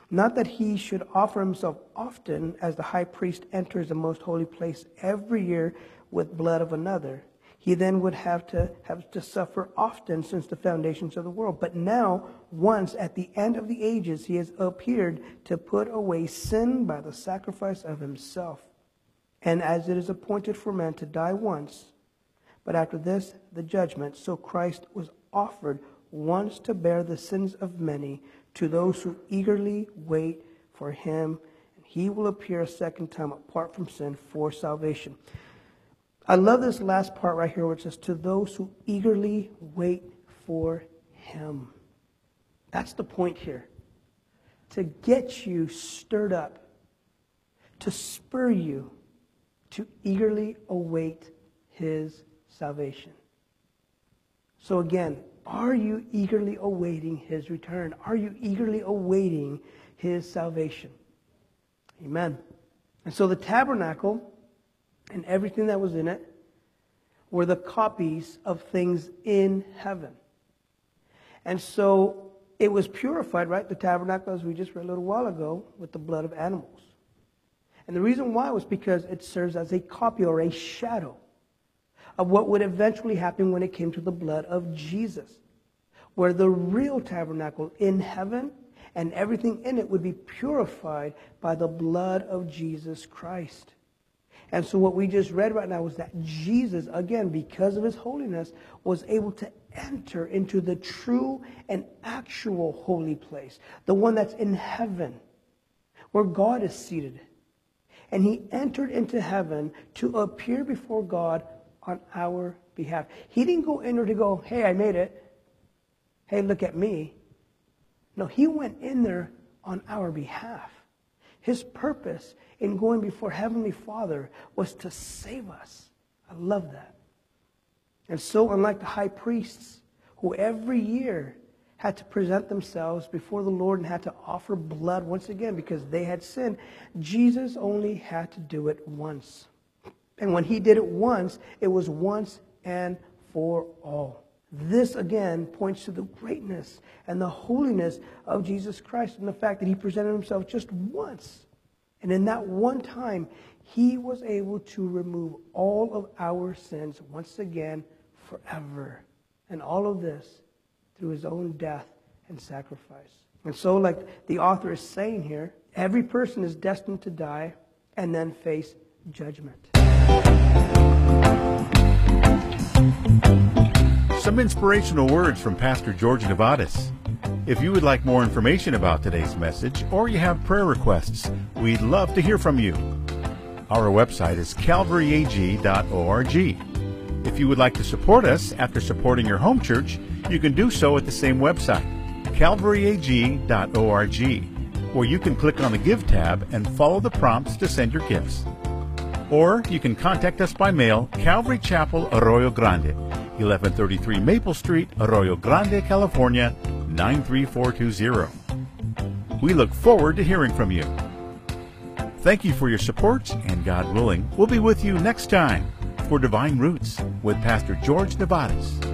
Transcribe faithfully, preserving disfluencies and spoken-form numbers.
Not that he should offer himself often, as the high priest enters the most holy place every year with blood of another. He then would have to have to suffer often since the foundations of the world. But now, once at the end of the ages, he has appeared to put away sin by the sacrifice of himself. And as it is appointed for man to die once, but after this the judgment, so Christ was offered once to bear the sins of many to those who eagerly wait for him. And he will appear a second time apart from sin for salvation. I love this last part right here where it says, to those who eagerly wait for him. That's the point here. To get you stirred up, to spur you to eagerly await his salvation. So again, are you eagerly awaiting his return? Are you eagerly awaiting his salvation? Amen. And so the tabernacle and everything that was in it were the copies of things in heaven. And so it was purified, right? The tabernacle, as we just read a little while ago, with the blood of animals. And the reason why was because it serves as a copy or a shadow of what would eventually happen when it came to the blood of Jesus, where the real tabernacle in heaven and everything in it would be purified by the blood of Jesus Christ. And so what we just read right now was that Jesus, again, because of his holiness, was able to enter into the true and actual holy place, the one that's in heaven, where God is seated. And he entered into heaven to appear before God on our behalf. He didn't go in there to go, hey, I made it. Hey, look at me. No, he went in there on our behalf. His purpose in going before Heavenly Father was to save us. I love that. And so unlike the high priests, who every year had to present themselves before the Lord and had to offer blood once again because they had sinned, Jesus only had to do it once. And when he did it once, it was once and for all. This, again, points to the greatness and the holiness of Jesus Christ and the fact that he presented himself just once. And in that one time, he was able to remove all of our sins once again forever. And all of this through his own death and sacrifice. And so, like the author is saying here, every person is destined to die and then face judgment. Some inspirational words from Pastor George Nevadas. If you would like more information about today's message or you have prayer requests, we'd love to hear from you. Our website is calvary a g dot org. If you would like to support us after supporting your home church, you can do so at the same website, calvary a g dot org, where you can click on the Give tab and follow the prompts to send your gifts. Or you can contact us by mail, Calvary Chapel, Arroyo Grande, eleven thirty-three Maple Street, Arroyo Grande, California, nine three four two zero. We look forward to hearing from you. Thank you for your support, and God willing, we'll be with you next time for Divine Roots with Pastor George Nevadas.